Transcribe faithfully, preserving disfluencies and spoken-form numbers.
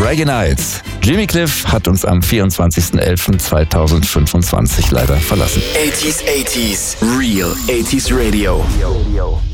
Reggae Nights. Jimmy Cliff hat uns am vierundzwanzigsten elften zweitausendfünfundzwanzig leider verlassen. achtziger, achtziger, Real achtziger Radio.